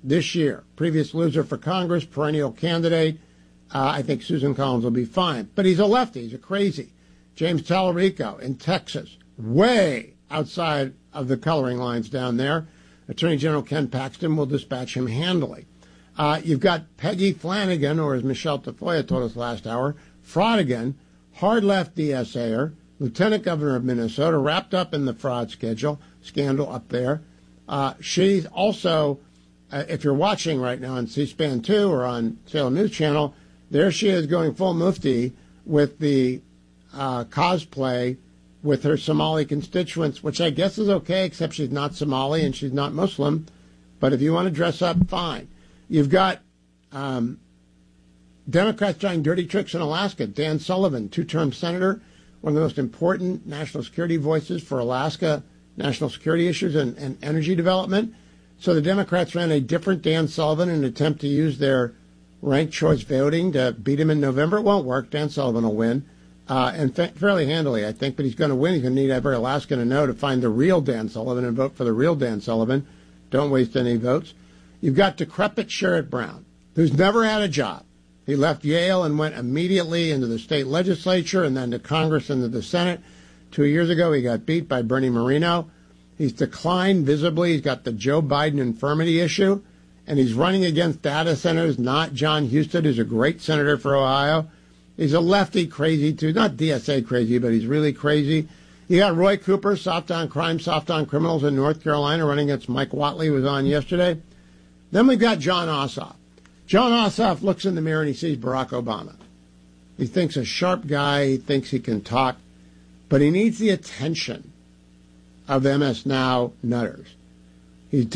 this year. Previous loser for Congress, perennial candidate. I think Susan Collins will be fine. But he's a lefty. He's a crazy. James Tallarico in Texas, way outside of the coloring lines down there. Attorney General Ken Paxton will dispatch him handily. You've got Peggy Flanagan, or as Michelle Tafoya told us last hour, Fraudigan, hard left DSAer, Lieutenant Governor of Minnesota, wrapped up in the fraud scandal up there. She's also, if you're watching right now on C-SPAN 2 or on Salem News Channel, there she is going full mufti with the cosplay with her Somali constituents, which I guess is okay, except she's not Somali and she's not Muslim. But if you want to dress up, fine. You've got Democrats trying dirty tricks in Alaska. Dan Sullivan, two-term senator, one of the most important national security voices for Alaska national security issues and energy development. So the Democrats ran a different Dan Sullivan in an attempt to use their ranked choice voting to beat him in November. It won't work. Dan Sullivan will win, and fairly handily, I think. But he's going to win. He's going to need every Alaskan to know to find the real Dan Sullivan and vote for the real Dan Sullivan. Don't waste any votes. You've got decrepit Sherrod Brown, who's never had a job. He left Yale and went immediately into the state legislature and then to Congress and to the Senate. 2 years ago, he got beat by Bernie Moreno. He's declined visibly. He's got the Joe Biden infirmity issue, and he's running against data centers, not John Husted, who's a great senator for Ohio. He's a lefty crazy, too. Not DSA crazy, but he's really crazy. You got Roy Cooper, soft on crime, soft on criminals in North Carolina, running against Mike Whatley, who was on yesterday. Then we've got Jon Ossoff. Jon Ossoff looks in the mirror and he sees Barack Obama. He thinks a sharp guy. He thinks he can talk. But he needs the attention of MS Now nutters. He's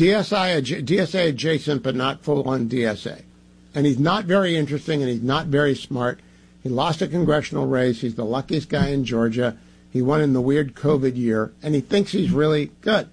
DSA adjacent, but not full-on DSA. And he's not very interesting, and he's not very smart. He lost a congressional race. He's the luckiest guy in Georgia. He won in the weird COVID year, and he thinks he's really good.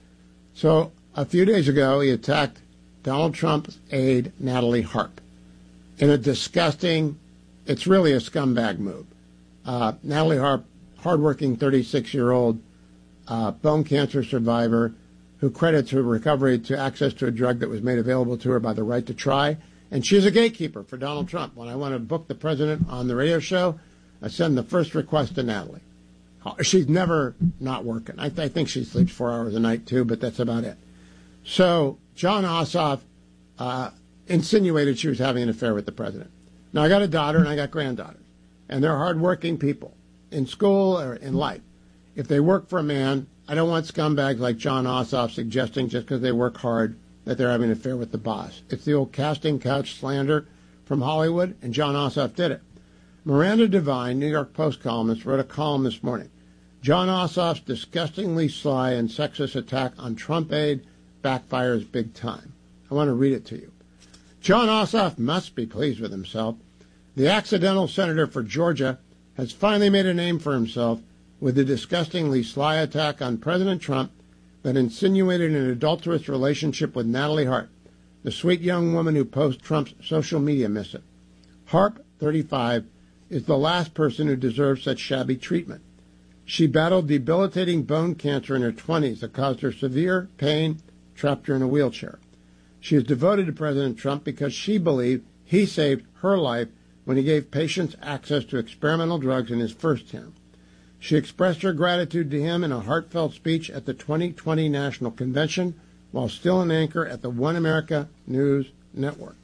So a few days ago, he attacked Donald Trump's aide, Natalie Harp, in a disgusting, it's really a scumbag move. Natalie Harp, hardworking 36-year-old bone cancer survivor who credits her recovery to access to a drug that was made available to her by the Right to Try. And she's a gatekeeper for Donald Trump. When I want to book the president on the radio show, I send the first request to Natalie. She's never not working. I think she sleeps 4 hours a night, too, but that's about it. So Jon Ossoff insinuated she was having an affair with the president. Now, I got a daughter and I got granddaughters, and they're hardworking people in school or in life. If they work for a man, I don't want scumbags like Jon Ossoff suggesting just because they work hard that they're having an affair with the boss. It's the old casting couch slander from Hollywood, and Jon Ossoff did it. Miranda Devine, New York Post columnist, wrote a column this morning. Jon Ossoff's disgustingly sly and sexist attack on Trump aide backfires big time. I want to read it to you. Jon Ossoff must be pleased with himself. The accidental senator for Georgia has finally made a name for himself with the disgustingly sly attack on President Trump that insinuated an adulterous relationship with Natalie Harp, the sweet young woman who posted Trump's social media missive. Harp, 35, is the last person who deserves such shabby treatment. She battled debilitating bone cancer in her 20s that caused her severe pain, trapped her in a wheelchair. She is devoted to President Trump because she believed he saved her life when he gave patients access to experimental drugs in his first term. She expressed her gratitude to him in a heartfelt speech at the 2020 National Convention while still an anchor at the One America News Network.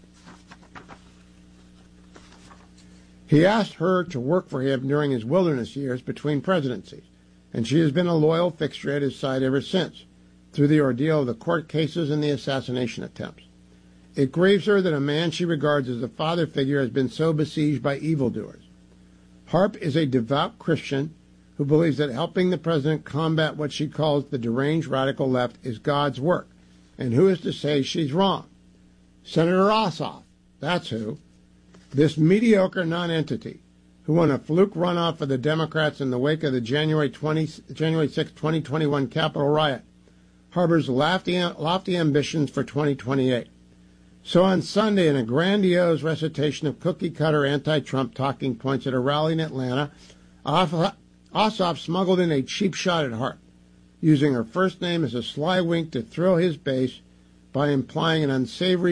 He asked her to work for him during his wilderness years between presidencies, and she has been a loyal fixture at his side ever since, through the ordeal of the court cases and the assassination attempts. It grieves her that a man she regards as a father figure has been so besieged by evildoers. Harp is a devout Christian who believes that helping the president combat what she calls the deranged radical left is God's work. And who is to say she's wrong? Senator Ossoff, that's who. This mediocre nonentity who won a fluke runoff for the Democrats in the wake of the January 6, 2021 Capitol riot, harbors lofty ambitions for 2028. So on Sunday, in a grandiose recitation of cookie-cutter anti-Trump talking points at a rally in Atlanta, Ossoff smuggled in a cheap shot at Harp, using her first name as a sly wink to thrill his base by implying an unsavory